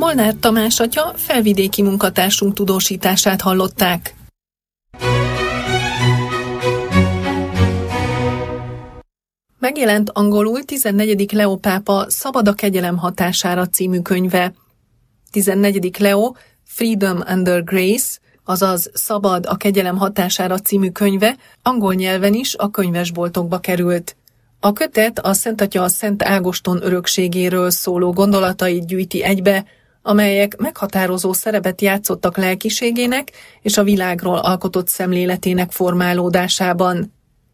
Molnár Tamás atya felvidéki munkatársunk tudósítását hallották. Megjelent angolul 14. Leo pápa Szabad a kegyelem hatására című könyve. 14. Leo Freedom Under Grace, azaz Szabad a kegyelem hatására című könyve angol nyelven is a könyvesboltokba került. A kötet a Szentatya Szent Ágoston örökségéről szóló gondolatait gyűjti egybe, amelyek meghatározó szerepet játszottak lelkiségének és a világról alkotott szemléletének formálódásában.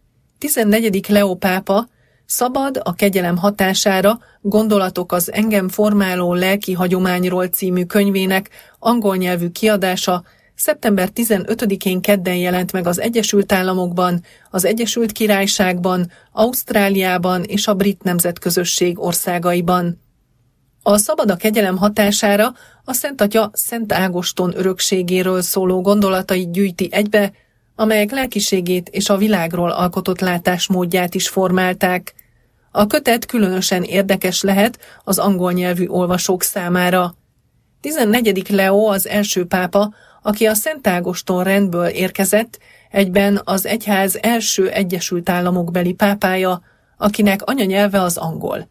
14. Leo pápa Szabad a kegyelem hatására, gondolatok az engem formáló lelki hagyományról című könyvének angol nyelvű kiadása szeptember 15-én kedden jelent meg az Egyesült Államokban, az Egyesült Királyságban, Ausztráliában és a Brit Nemzetközösség országaiban. A Szabad a kegyelem hatására a Szentatya Szent Ágoston örökségéről szóló gondolatait gyűjti egybe, amelyek lelkiségét és a világról alkotott látásmódját is formálták. A kötet különösen érdekes lehet az angol nyelvű olvasók számára. 14. Leo az első pápa, aki a Szent Ágoston rendből érkezett, egyben az egyház első Egyesült Államokbeli pápája, akinek anyanyelve az angol.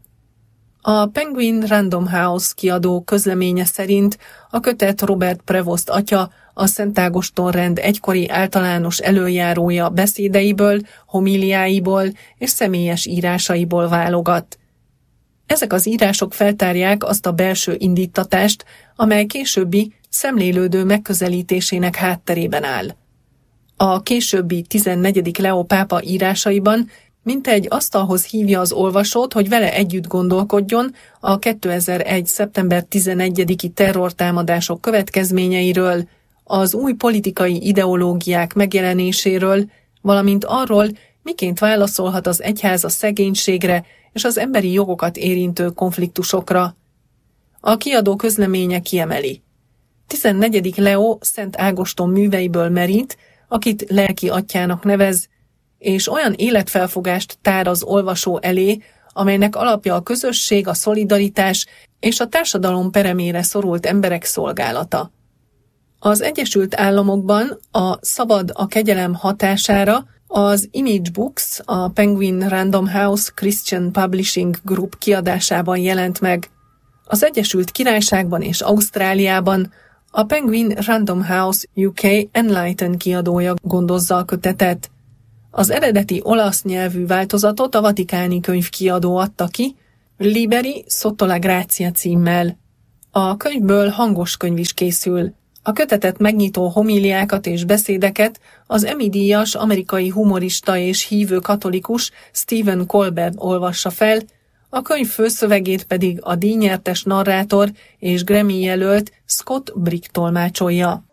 A Penguin Random House kiadó közleménye szerint a kötet Robert Prevost atya, a Szent Ágoston rend egykori általános elöljárója beszédeiből, homíliáiból és személyes írásaiból válogat. Ezek az írások feltárják azt a belső indíttatást, amely későbbi szemlélődő megközelítésének hátterében áll. A későbbi 14. Leo pápa írásaiban mintegy asztalhoz hívja az olvasót, hogy vele együtt gondolkodjon a 2001. szeptember 11-i terrortámadások következményeiről, az új politikai ideológiák megjelenéséről, valamint arról, miként válaszolhat az egyház a szegénységre és az emberi jogokat érintő konfliktusokra. A kiadó közleménye kiemeli: 14. Leo Szent Ágoston műveiből merít, akit lelki atyának nevez, és olyan életfelfogást tár az olvasó elé, amelynek alapja a közösség, a szolidaritás és a társadalom peremére szorult emberek szolgálata. Az Egyesült Államokban a Szabad a kegyelem hatására az Image Books, a Penguin Random House Christian Publishing Group kiadásában jelent meg. Az Egyesült Királyságban és Ausztráliában a Penguin Random House UK Enlighten kiadója gondozza a kötetet. Az eredeti olasz nyelvű változatot a Vatikáni könyvkiadó adta ki, Liberi sotto la grazia címmel. A könyvből hangos könyv is készül. A kötetet megnyitó homíliákat és beszédeket az Emmy-díjas amerikai humorista és hívő katolikus Stephen Colbert olvassa fel, a könyv főszövegét pedig a díjnyertes narrátor és Grammy-jelölt Scott Brick tolmácsolja.